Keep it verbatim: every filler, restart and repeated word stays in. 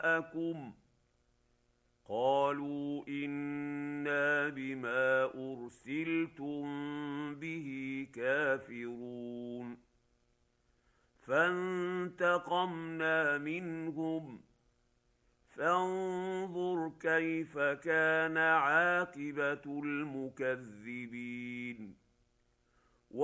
جاءكم قالوا إنا بما أرسلتم به كافرون فانتقمنا منهم فانظر كيف كان عاقبة المكذبين